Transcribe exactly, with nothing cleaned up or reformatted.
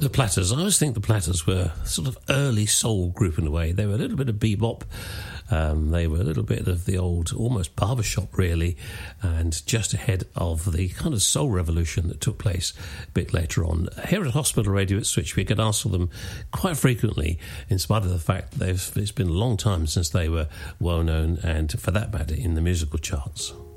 The Platters. I always think the Platters were sort of early soul group in a way. They were a little bit of bebop. Um, they were a little bit of the old, almost barbershop, really, and just ahead of the kind of soul revolution that took place a bit later on. Here at Hospital Radio at Switch, we get asked for them quite frequently, in spite of the fact that it's been a long time since they were well known, and for that matter, in the musical charts.